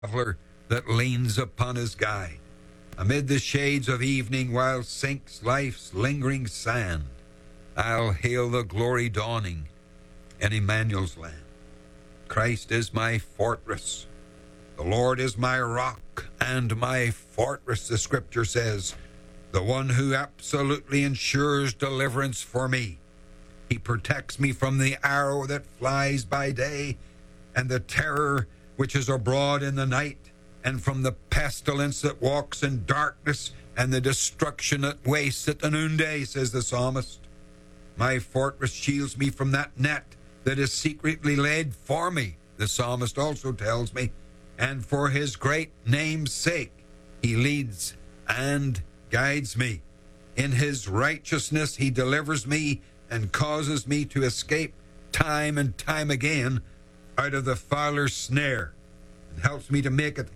traveler that leans upon his guide. Amid the shades of evening, while sinks life's lingering sand, I'll hail the glory dawning in Emmanuel's land. Christ is my fortress. The Lord is my rock and my fortress, the Scripture says, the one who absolutely ensures deliverance for me. He protects me from the arrow that flies by day and the terror which is abroad in the night, and from the pestilence that walks in darkness and the destruction that wastes at the noonday, says the psalmist. My fortress shields me from that net that is secretly laid for me, the psalmist also tells me, and for his great name's sake he leads and guides me. In his righteousness he delivers me and causes me to escape time and time again out of the fowler's snare, and helps me to make it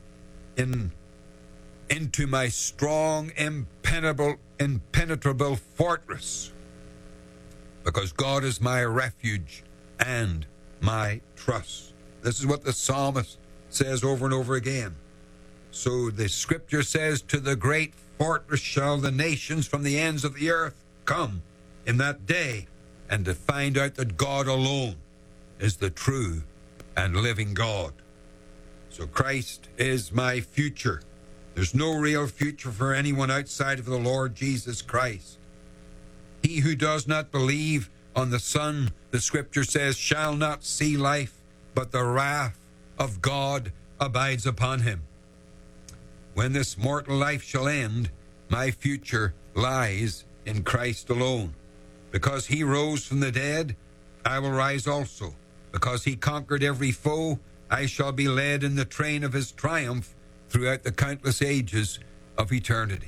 into my strong, impenetrable fortress, because God is my refuge and my trust. This is what the psalmist says over and over again. So the Scripture says, to the great fortress shall the nations from the ends of the earth come in that day, and to find out that God alone is the true and living God. So Christ is my future. There's no real future for anyone outside of the Lord Jesus Christ. He who does not believe on the Son, the Scripture says, shall not see life, but the wrath of God abides upon him. When this mortal life shall end, my future lies in Christ alone. Because he rose from the dead, I will rise also. Because he conquered every foe, I shall be led in the train of his triumph throughout the countless ages of eternity.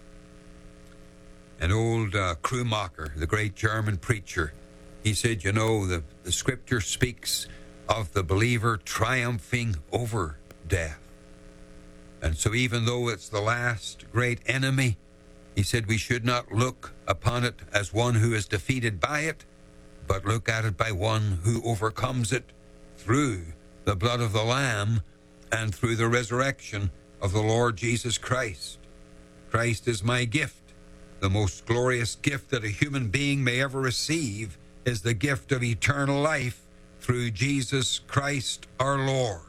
An old Krummacher, the great German preacher, he said, you know, the Scripture speaks of the believer triumphing over death. And so even though it's the last great enemy, he said we should not look upon it as one who is defeated by it, but look at it by one who overcomes it through the blood of the Lamb and through the resurrection of the Lord Jesus Christ. Christ is my gift. The most glorious gift that a human being may ever receive is the gift of eternal life through Jesus Christ our Lord.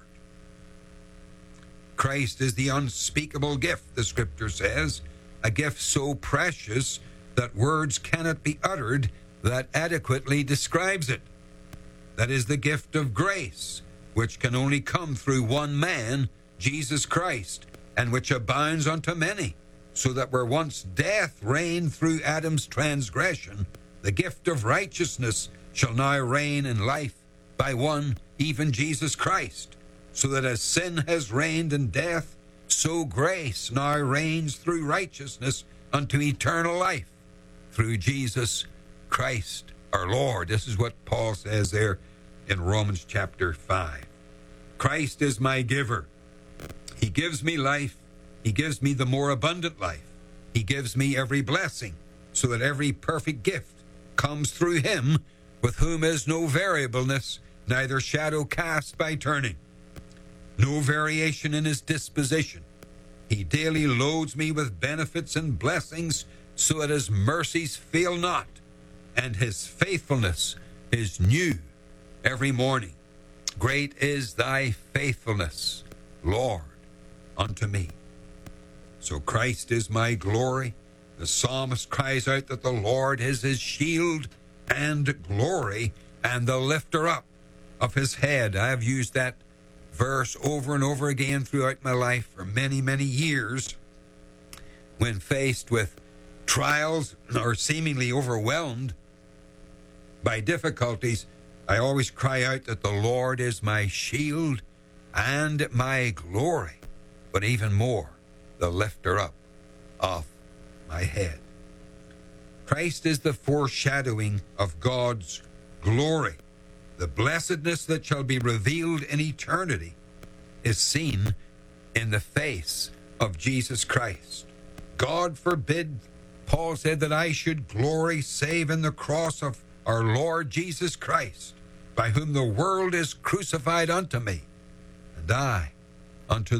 Christ is the unspeakable gift, the Scripture says, a gift so precious that words cannot be uttered that adequately describes it. That is the gift of grace, which can only come through one man, Jesus Christ, and which abounds unto many, so that where once death reigned through Adam's transgression, the gift of righteousness shall now reign in life by one, even Jesus Christ, so that as sin has reigned in death, so grace now reigns through righteousness unto eternal life, through Jesus Christ our Lord. This is what Paul says there in Romans chapter 5. Christ is my giver. He gives me life. He gives me the more abundant life. He gives me every blessing, so that every perfect gift comes through him, with whom is no variableness, neither shadow cast by turning. No variation in his disposition. He daily loads me with benefits and blessings, so that his mercies fail not, and his faithfulness is new every morning. Great is thy faithfulness, Lord, unto me. So Christ is my glory. The psalmist cries out that the Lord is his shield and glory and the lifter up of his head. I have used that verse over and over again throughout my life for many, many years. When faced with trials or seemingly overwhelmed by difficulties, I always cry out that the Lord is my shield and my glory, but even more, the lifter up of my head. Christ is the foreshadowing of God's glory. The blessedness that shall be revealed in eternity is seen in the face of Jesus Christ. God forbid, Paul said, that I should glory save in the cross of our Lord Jesus Christ, by whom the world is crucified unto me, and I unto